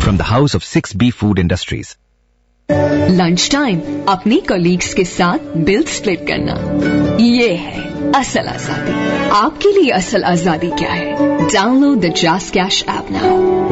From the house of 6B Food Industries. Lunch time अपनी colleagues के साथ bill split करना, ये है असल आजादी। आपके लिए असल आजादी क्या है? Download the just cash app now.